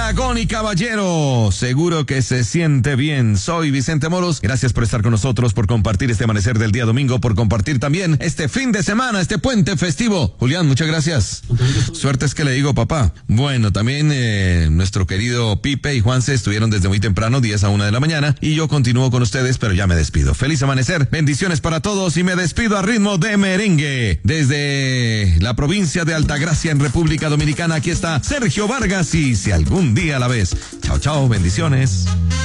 Dragón y caballero, seguro que se siente bien. Soy Vicente Moros. Gracias por estar con nosotros, por compartir este amanecer del día domingo, por compartir también este fin de semana, este puente festivo. Julián, muchas gracias. Suerte es que le digo, papá. Bueno, también nuestro querido Pipe y Juanse estuvieron desde muy temprano, 10 a 1 de la mañana, y yo continúo con ustedes, pero ya me despido. Feliz amanecer, bendiciones para todos y me despido a ritmo de merengue. Desde la provincia de Altagracia en República Dominicana, aquí está Sergio Vargas y Si algún día la ves. Chao, chao, bendiciones.